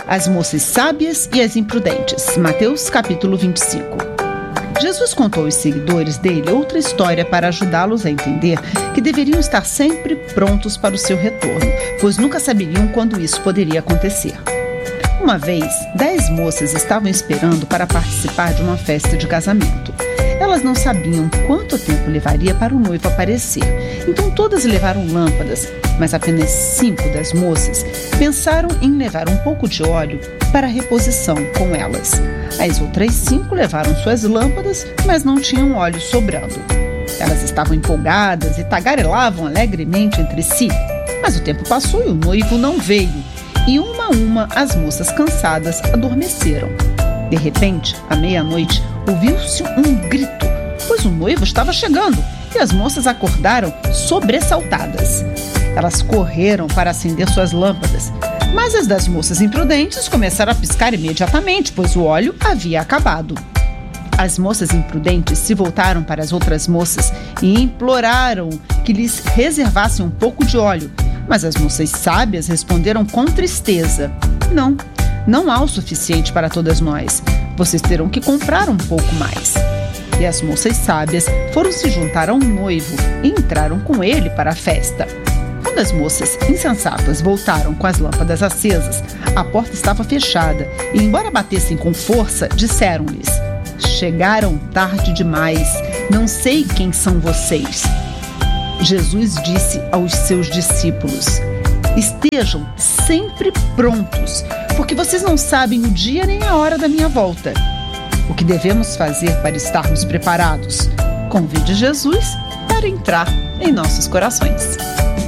As moças sábias e as imprudentes. Mateus capítulo 25. Jesus contou aos seguidores dele outra história para ajudá-los a entender que deveriam estar sempre prontos para o seu retorno, pois nunca saberiam quando isso poderia acontecer. Uma vez, 10 moças estavam esperando para participar de uma festa de casamento. Elas não sabiam quanto tempo levaria para o noivo aparecer, então todas levaram lâmpadas, mas apenas 5 das moças pensaram em levar um pouco de óleo para a reposição com elas. As outras 5 levaram suas lâmpadas, mas não tinham óleo sobrando. Elas estavam empolgadas e tagarelavam alegremente entre si, mas o tempo passou e o noivo não veio, e uma a uma as moças cansadas adormeceram. De repente, à meia-noite, ouviu-se um grito, pois o noivo estava chegando, e as moças acordaram sobressaltadas. Elas correram para acender suas lâmpadas, mas as das moças imprudentes começaram a piscar imediatamente, pois o óleo havia acabado. As moças imprudentes se voltaram para as outras moças e imploraram que lhes reservassem um pouco de óleo, mas as moças sábias responderam com tristeza: Não há o suficiente para todas nós. Vocês terão que comprar um pouco mais. E as moças sábias foram se juntar ao noivo e entraram com ele para a festa. Quando as moças insensatas voltaram com as lâmpadas acesas, a porta estava fechada e, embora batessem com força, disseram-lhes: Chegaram tarde demais. Não sei quem são vocês. Jesus disse aos seus discípulos: Estejam sempre prontos, porque vocês não sabem o dia nem a hora da minha volta. O que devemos fazer para estarmos preparados? Convide Jesus para entrar em nossos corações.